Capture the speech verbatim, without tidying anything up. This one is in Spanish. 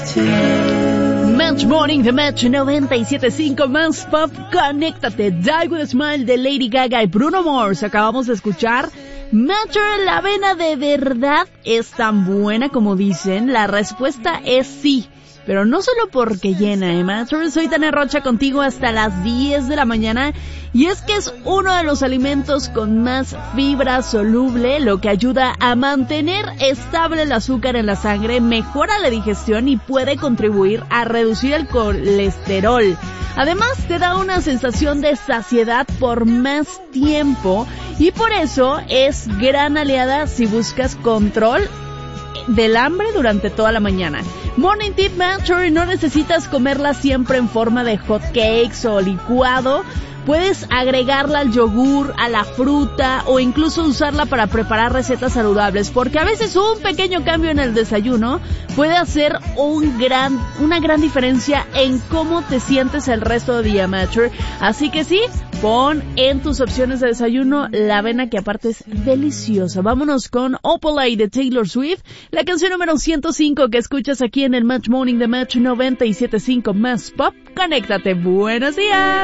Match Morning de Match noventa y siete punto cinco más pop. Conéctate. Die with a Smile de Lady Gaga y Bruno Mars. Acabamos de escuchar. Matcher, ¿la avena de verdad es tan buena como dicen? La respuesta es sí. Pero no solo porque llena, ¿eh, Matcher? Soy Tania Rocha contigo hasta las diez de la mañana. Y es que es uno de los alimentos con más fibra soluble, lo que ayuda a mantener estable el azúcar en la sangre, mejora la digestión y puede contribuir a reducir el colesterol. Además, te da una sensación de saciedad por más tiempo y por eso es gran aliada si buscas control del hambre durante toda la mañana. Morning Tip Matcher, no necesitas comerla siempre en forma de hot cakes o licuado. Puedes agregarla al yogur, a la fruta o incluso usarla para preparar recetas saludables, porque a veces un pequeño cambio en el desayuno puede hacer un gran, una gran diferencia en cómo te sientes el resto del día, Matcher. Así que sí, pon en tus opciones de desayuno la avena, que aparte es deliciosa. Vámonos con Opalite de Taylor Swift, la canción número ciento cinco que escuchas aquí en el Match Morning de Match noventa y siete punto cinco más pop. Conéctate. Buenos días.